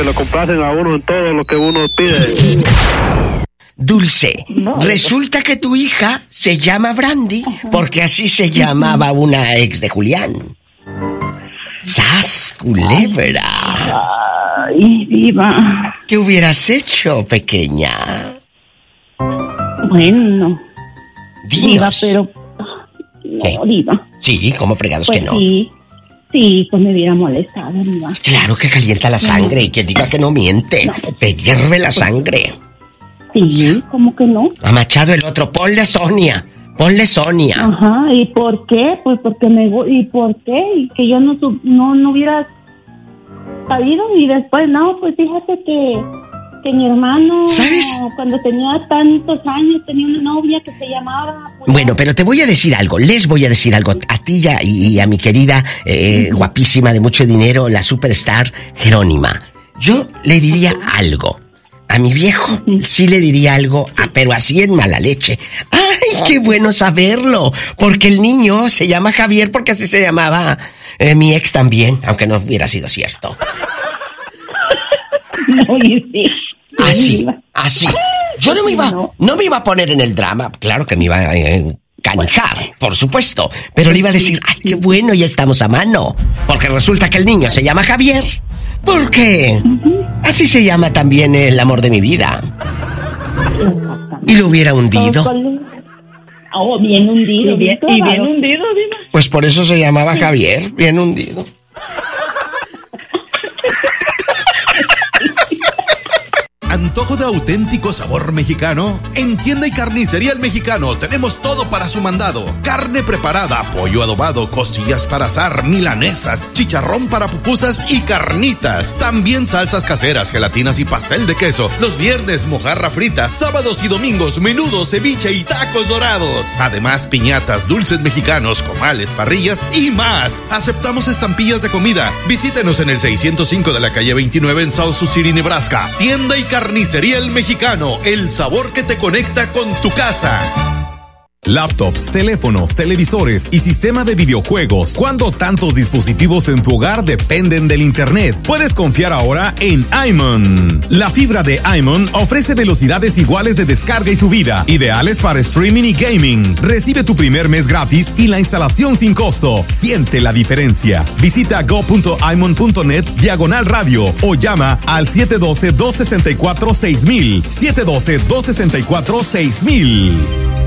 que lo complacen a uno en todo lo que uno pide. Dulce, resulta que tu hija se llama Brandy porque así se llamaba una ex de Julián. ¡Sas, culebra! Ay, diva. ¿Qué hubieras hecho, pequeña? Bueno, diva, Dinos. pero... ¿Qué? No, diva. Sí, ¿cómo fregados Pues que no? sí, pues me hubiera molestado, diva. Claro que calienta la sangre y quien diga que no miente. Te hierve la sangre. Sí, ¿cómo que no? A Machado el otro, ponle Sonia. Ajá, ¿y por qué? Pues porque ¿y por qué? Y que yo no hubiera sabido y después, no, pues fíjate que mi hermano, ¿sabes? Cuando tenía tantos años, tenía una novia que se llamaba... Bueno, pero te voy a decir algo, les voy a decir algo a ti y a mi querida, guapísima de mucho dinero, la superstar Jerónima. Yo le diría algo. A mi viejo sí le diría algo, pero así en mala leche. ¡Ay, qué bueno saberlo! Porque el niño se llama Javier porque así se llamaba mi ex también, aunque no hubiera sido cierto. No, y sí. Así. Yo no me iba a poner en el drama. Claro que me iba a canijar, por supuesto. Pero le iba a decir, ¡ay, qué bueno, ya estamos a mano! Porque resulta que el niño se llama Javier. ¿Por qué? Así se llama también el amor de mi vida. Y lo hubiera hundido. Oh, bien hundido. Bien hundido, Diva. Pues por eso se llamaba Javier, bien hundido. ¿Antojo de auténtico sabor mexicano? En Tienda y Carnicería El Mexicano tenemos todo para su mandado. Carne preparada, pollo adobado, costillas para asar, milanesas, chicharrón para pupusas y carnitas. También salsas caseras, gelatinas y pastel de queso. Los viernes, mojarra frita, sábados y domingos, menudo, ceviche y tacos dorados. Además, piñatas, dulces mexicanos, comales, parrillas y más. Aceptamos estampillas de comida. Visítenos en el 605 de la calle 29 en South Sioux City, Nebraska. Tienda y Carnicería El Mexicano, el sabor que te conecta con tu casa. Laptops, teléfonos, televisores y sistema de videojuegos. ¿Cuándo tantos dispositivos en tu hogar dependen del internet? Puedes confiar ahora en iMon. La fibra de iMon ofrece velocidades iguales de descarga y subida, ideales para streaming y gaming. Recibe tu primer mes gratis y la instalación sin costo. Siente la diferencia. Visita go.imon.net/radio o llama al 712-264-6000. 712-264-6000.